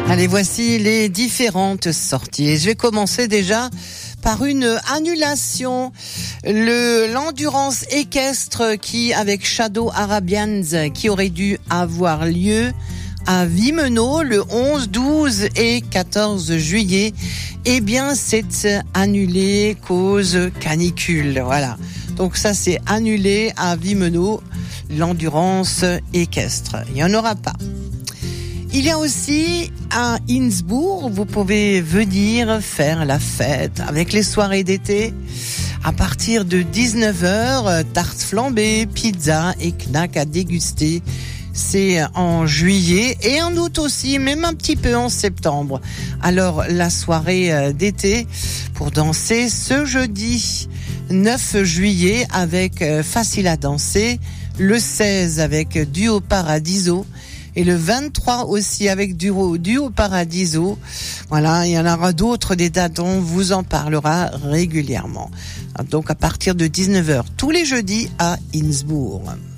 Allez, voici les différentes sorties. Et je vais commencer déjà par une annulation. L'endurance équestre qui, avec Shadow Arabians, qui aurait dû avoir lieu à Vimeno le 11, 12 et 14 juillet, eh bien, c'est annulé cause canicule. Voilà. Donc ça, c'est annulé à Vimeno, l'endurance équestre. Il n'y en aura pas. Il y a aussi à Innsbruck, vous pouvez venir faire la fête avec les soirées d'été. À partir de 19h, tartes flambées, pizza et knack à déguster. C'est en juillet et en août aussi, même un petit peu en septembre. Alors la soirée d'été pour danser ce jeudi 9 juillet avec Facile à danser, le 16 avec Duo Paradiso et le 23 aussi avec Duo Paradiso. Voilà, il y en aura d'autres des dates, on vous en parlera régulièrement. Donc à partir de 19h tous les jeudis à Innsbruck.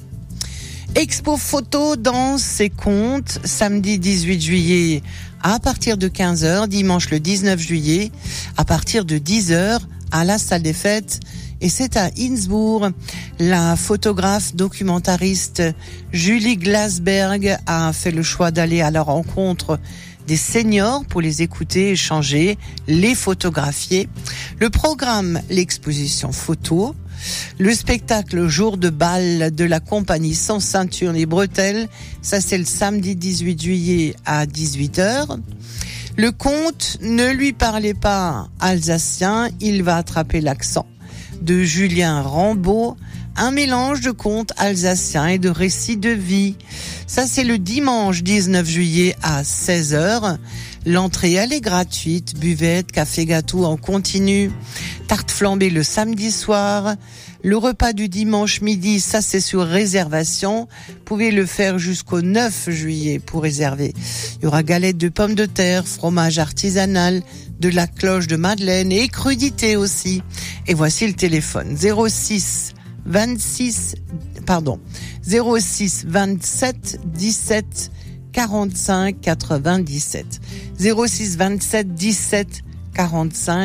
Expo photo, danse et contes, samedi 18 juillet à partir de 15h, dimanche le 19 juillet à partir de 10h à la salle des fêtes. Et c'est à Innsbruck. La photographe documentariste Julie Glasberg a fait le choix d'aller à la rencontre des seniors pour les écouter, échanger, les photographier. Le programme, l'exposition photo. Le spectacle Jour de bal de la compagnie Sans ceinture ni bretelles, ça c'est le samedi 18 juillet à 18h. Le conte Ne lui parlez pas alsacien, il va attraper l'accent de Julien Rambaud, un mélange de contes alsaciens et de récits de vie. Ça c'est le dimanche 19 juillet à 16h. L'entrée elle est gratuite, buvette, café gâteau en continu, tarte flambée le samedi soir. Le repas du dimanche midi, ça c'est sur réservation. Vous pouvez le faire jusqu'au 9 juillet pour réserver. Il y aura galettes de pommes de terre, fromage artisanal, de la cloche de Madeleine et crudité aussi. Et voici le téléphone 06 27 17 45 97. 06 27 17 45